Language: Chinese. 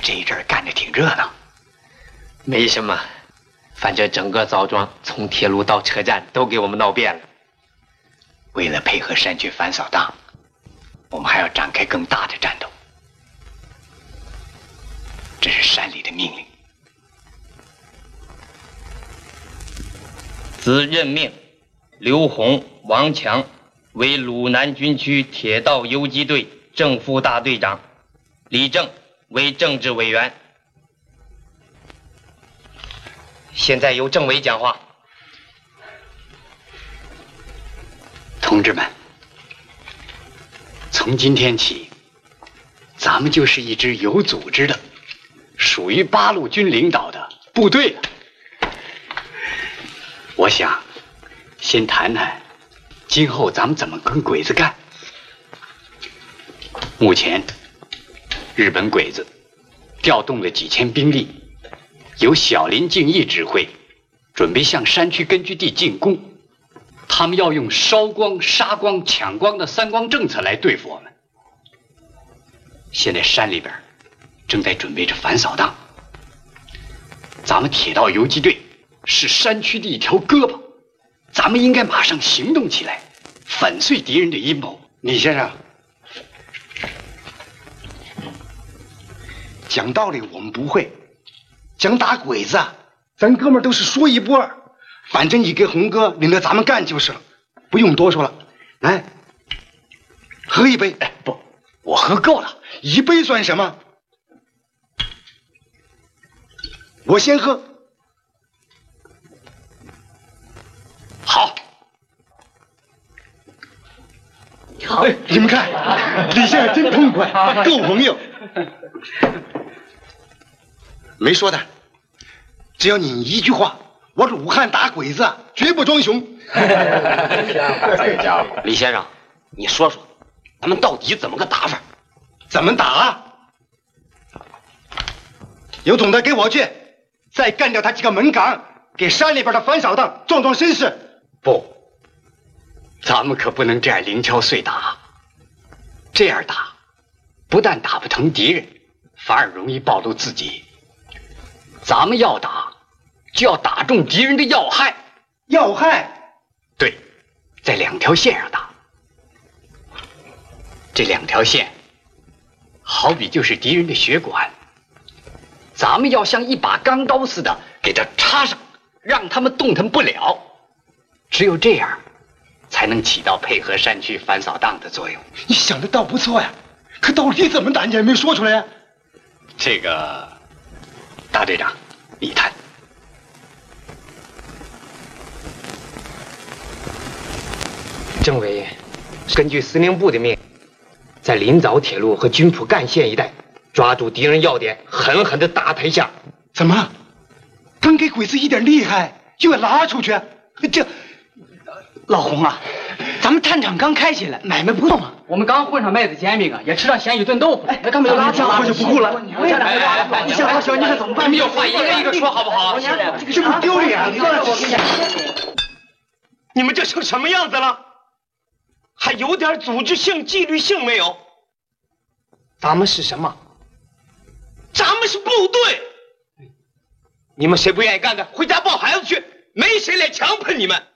这一阵干得挺热闹。 没什么，反正整个枣庄从铁路到车站都给我们闹遍了。 为了配合山区反扫荡，我们还要展开更大的战斗。这是山里的命令。 兹任命刘洪、王强为鲁南军区铁道游击队正副大队长，李正为政治委员。现在由政委讲话。 同志们，从今天起，咱们就是一支有组织的、属于八路军领导的部队了。我想先谈谈今后咱们怎么跟鬼子干。目前日本鬼子调动了几千兵力，由小林敬义指挥，准备向山区根据地进攻。他们要用烧光、杀光、抢光的三光政策来对付我们。现在山里边正在准备着反扫荡，咱们铁道游击队是山区的一条胳膊，咱们应该马上行动起来，粉碎敌人的阴谋。 李先生，讲道理我们不会，讲打鬼子啊，咱哥们都是说一不二。反正你跟红哥领着咱们干就是了，不用多说了。来，喝一杯。 哎，不，我喝够了， 一杯算什么？我先喝。 好。 好，哎，你们看，李先生真痛快，够朋友。没说的，只要你一句话。我是武汉打鬼子，绝不装熊。 这家伙，李先生，你说说，咱们到底怎么个打法？ 怎么打？有种的给我去，再干掉他几个门岗，给山里边的反扫荡壮壮声势。 不，咱们可不能这样零敲碎打。这样打，不但打不疼敌人，反而容易暴露自己。咱们要打。就要打中敌人的要害。 要害？ 对，在两条线上打。这两条线，好比就是敌人的血管，咱们要像一把钢刀似的给它插上，让他们动弹不了。只有这样，才能起到配合山区反扫荡的作用。 你想的倒不错呀，可到底怎么打你也没说出来呀。 这个，大队长，你谈。 政委根据司令部的命令，在临枣铁路和军浦干线一带抓住敌人要点，狠狠地打他一下。 怎么？刚给鬼子一点厉害，就要拉出去？这， 老洪啊，咱们探场刚开起来，买卖不动啊。我们刚混上麦子煎饼啊，也吃上咸鱼炖豆腐。哎，那干嘛要拉我就不顾了。你想好想你看怎么办？ 你们有话一个一个说好不好？ 这不丢脸啊！ 你们这成什么样子了？还有点组织性、纪律性没有？ 咱们是什么？ 咱们是部队。 你们谁不愿意干的， 回家抱孩子去，没谁来强迫你们。